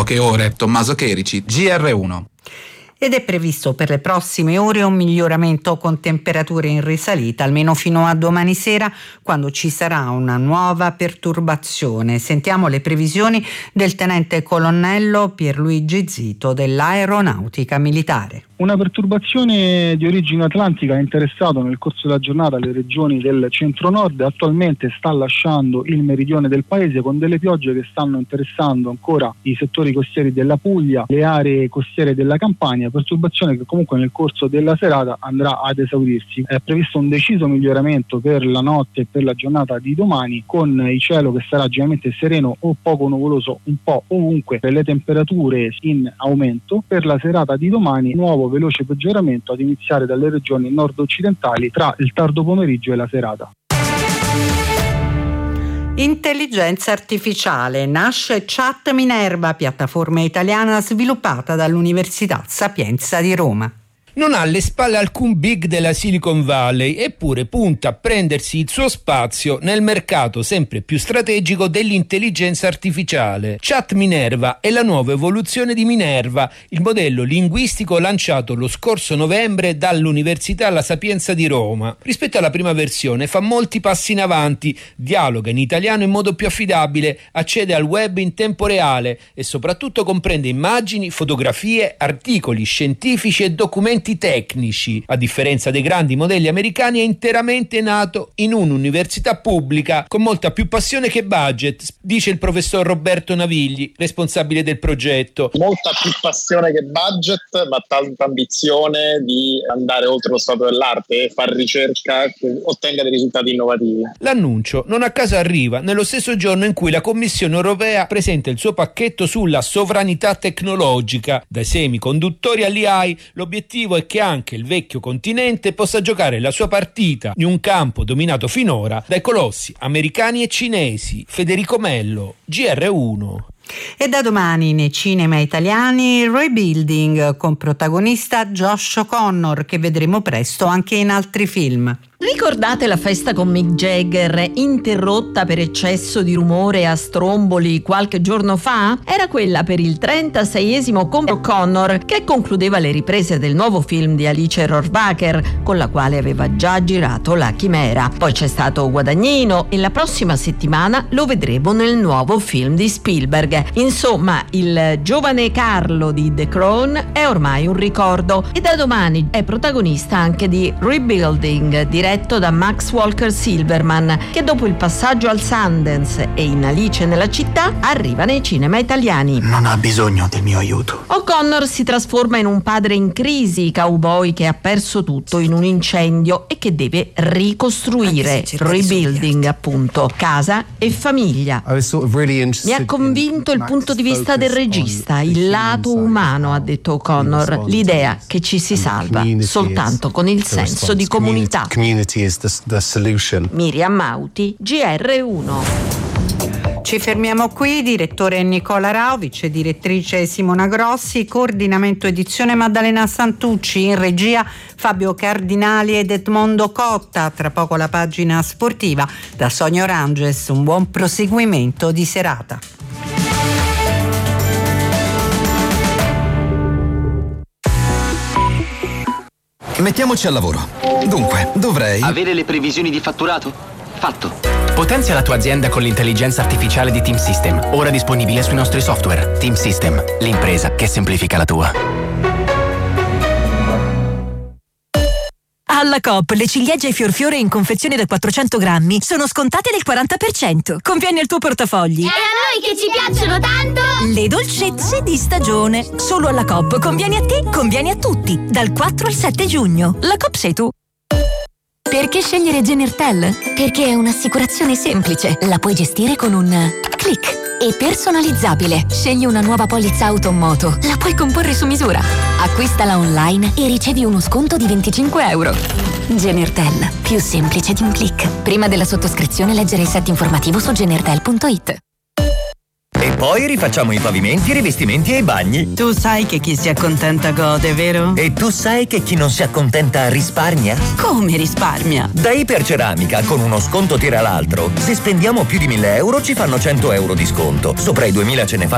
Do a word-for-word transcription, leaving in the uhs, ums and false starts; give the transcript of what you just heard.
poche ore. Tommaso Cherici, G R uno. Ed è previsto per le prossime ore un miglioramento con temperature in risalita, almeno fino a domani sera, quando ci sarà una nuova perturbazione. Sentiamo le previsioni del tenente colonnello Pierluigi Zito dell'Aeronautica Militare. Una perturbazione di origine atlantica ha interessato nel corso della giornata le regioni del centro-nord, attualmente sta lasciando il meridione del paese con delle piogge che stanno interessando ancora i settori costieri della Puglia, le aree costiere della Campania, perturbazione che comunque nel corso della serata andrà ad esaurirsi. È previsto un deciso miglioramento per la notte e per la giornata di domani, con il cielo che sarà generalmente sereno o poco nuvoloso un po' ovunque, per le temperature in aumento. Per la serata di domani nuovo veloce peggioramento ad iniziare dalle regioni nord-occidentali tra il tardo pomeriggio e la serata. Intelligenza artificiale. Nasce Chat Minerva, piattaforma italiana sviluppata dall'Università Sapienza di Roma. Non ha alle spalle alcun big della Silicon Valley, eppure punta a prendersi il suo spazio nel mercato sempre più strategico dell'intelligenza artificiale. Chat Minerva è la nuova evoluzione di Minerva, il modello linguistico lanciato lo scorso novembre dall'Università La Sapienza di Roma. Rispetto alla prima versione fa molti passi in avanti, dialoga in italiano in modo più affidabile, accede al web in tempo reale e soprattutto comprende immagini, fotografie, articoli scientifici e documenti tecnici. A differenza dei grandi modelli americani, è interamente nato in un'università pubblica con molta più passione che budget, dice il professor Roberto Navigli, responsabile del progetto. Molta più passione che budget, ma tanta ambizione di andare oltre lo stato dell'arte e fare ricerca che ottenga dei risultati innovativi. L'annuncio non a caso arriva nello stesso giorno in cui la Commissione europea presenta il suo pacchetto sulla sovranità tecnologica. Dai semiconduttori all'A I, l'obiettivo è che anche il vecchio continente possa giocare la sua partita in un campo dominato finora dai colossi americani e cinesi. Federico Mello, G R uno. E da domani nei cinema italiani Rebuilding, con protagonista Josh O'Connor, che vedremo presto anche in altri film. Ricordate la festa con Mick Jagger, interrotta per eccesso di rumore a stromboli qualche giorno fa? Era quella per il trentaseiesimo con O'Connor, che concludeva le riprese del nuovo film di Alice Rohrwacher, con la quale aveva già girato La Chimera. Poi c'è stato Guadagnino e la prossima settimana lo vedremo nel nuovo film di Spielberg. Insomma, il giovane Carlo di The Crown è ormai un ricordo e da domani è protagonista anche di Rebuilding, diretto da Max Walker Silverman, che dopo il passaggio al Sundance e in Alice nella città arriva nei cinema italiani. Non ha bisogno del mio aiuto. O'Connor si trasforma in un padre in crisi, cowboy che ha perso tutto in un incendio e che deve ricostruire. Rebuilding, appunto, casa e famiglia. Mi ha convinto il punto di vista del regista, il lato umano, ha detto O'Connor, l'idea che ci si salva soltanto con il senso di comunità. Miriam Mauti, G R uno. Ci fermiamo qui. Direttore Nicola Rao, vice direttrice Simona Grossi, coordinamento edizione Maddalena Santucci, in regia Fabio Cardinali ed Edmondo Cotta. Tra poco la pagina sportiva. Da Sonia Oranges un buon proseguimento di serata. Mettiamoci al lavoro. Dunque, dovrei... Avere le previsioni di fatturato? Fatto. Potenzia la tua azienda con l'intelligenza artificiale di Team System, ora disponibile sui nostri software. Team System, l'impresa che semplifica la tua. Alla Coop le ciliegie fior fiore in confezione da quattrocento grammi sono scontate del quaranta per cento. Conviene al tuo portafogli. E a noi che ci piacciono tanto! Le dolcezze di stagione. Solo alla Coop. Conviene a te, conviene a tutti. Dal quattro al sette giugno. La Coop sei tu. Perché scegliere Genertel? Perché è un'assicurazione semplice. La puoi gestire con un click. E personalizzabile. Scegli una nuova polizza auto o moto. La puoi comporre su misura. Acquistala online e ricevi uno sconto di venticinque euro. Genertel. Più semplice di un click. Prima della sottoscrizione leggere il set informativo su genertel punto it. E poi rifacciamo i pavimenti, i rivestimenti e i bagni. Tu sai che chi si accontenta gode, vero? E tu sai che chi non si accontenta risparmia? Come risparmia? Da Iperceramica, con uno sconto tira l'altro. Se spendiamo più di mille euro ci fanno cento euro di sconto. Sopra i duemila ce ne fanno